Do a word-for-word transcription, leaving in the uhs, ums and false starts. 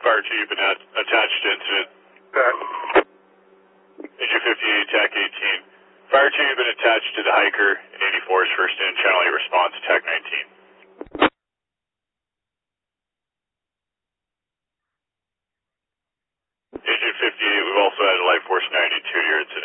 Fire two, you've been at, attached to incident. That. Agent fifty-eight, TAC eighteen. Fire two, you've been attached to the hiker in eighty-four's first in channel eight response, TAC nineteen. Agent fifty-eight, we've also had a Life Force ninety-two to your